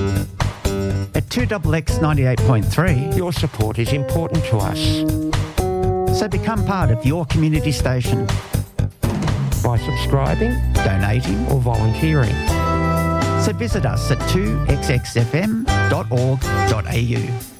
At 2XX 98.3, Your support is important to us. so become part of your community station By subscribing donating. or volunteering. So visit us at 2xxfm.org.au.